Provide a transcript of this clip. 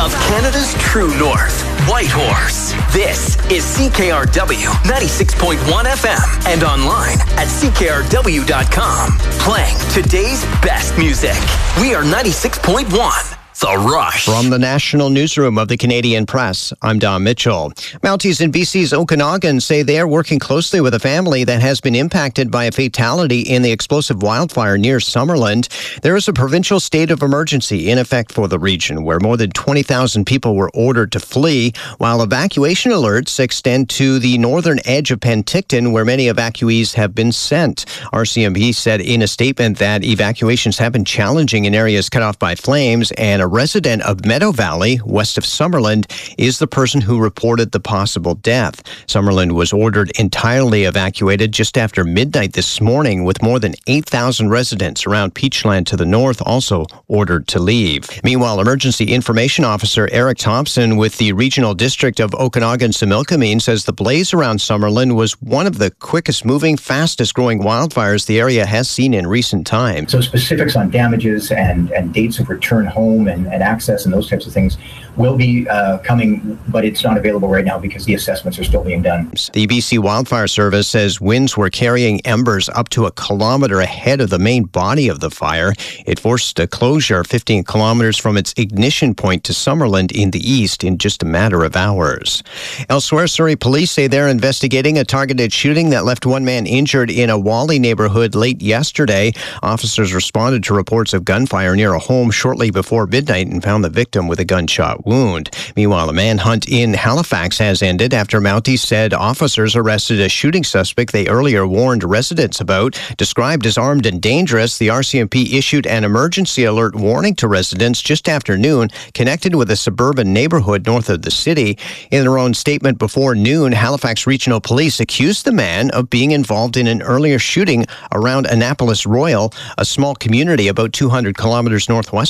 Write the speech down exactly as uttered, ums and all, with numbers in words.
of Canada's true north, Whitehorse. This is C K R W ninety-six point one F M and online at C K R W dot com. Playing today's best music. We are ninety-six point one. The Rush. From the National Newsroom of the Canadian Press, I'm Don Mitchell. Mounties in B C's Okanagan say they are working closely with a family that has been impacted by a fatality in the explosive wildfire near Summerland. There is a provincial state of emergency in effect for the region, where more than twenty thousand people were ordered to flee, while evacuation alerts extend to the northern edge of Penticton, where many evacuees have been sent. R C M P said in a statement that evacuations have been challenging in areas cut off by flames, and a resident of Meadow Valley, west of Summerland, is the person who reported the possible death. Summerland was ordered entirely evacuated just after midnight this morning, with more than eight thousand residents around Peachland to the north also ordered to leave. Meanwhile, Emergency Information Officer Eric Thompson with the Regional District of Okanagan-Similkameen says the blaze around Summerland was one of the quickest moving, fastest growing wildfires the area has seen in recent times. So specifics on damages and, and dates of return home and And, and access and those types of things will be uh, coming, but it's not available right now because the assessments are still being done. The B C Wildfire Service says winds were carrying embers up to a kilometre ahead of the main body of the fire. It forced a closure fifteen kilometres from its ignition point to Summerland in the east in just a matter of hours. Elsewhere, Surrey police say they're investigating a targeted shooting that left one man injured in a Wally neighbourhood late yesterday. Officers responded to reports of gunfire near a home shortly before midnight and found the victim with a gunshot wound. Meanwhile, a manhunt in Halifax has ended after Mounties said officers arrested a shooting suspect they earlier warned residents about. Described as armed and dangerous, the R C M P issued an emergency alert warning to residents just after noon, connected with a suburban neighborhood north of the city. In their own statement before noon, Halifax Regional Police accused the man of being involved in an earlier shooting around Annapolis Royal, a small community about two hundred kilometers northwest